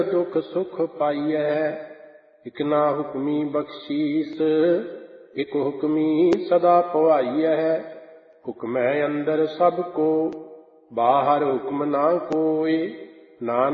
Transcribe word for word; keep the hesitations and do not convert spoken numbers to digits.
दुख सुख पाइय। इक ना हुक्मी बख्शीस इक हुक्मी सदा पवाइय। हुक्मै अंदर सब को बाहर हुक्म ना कोय। नानक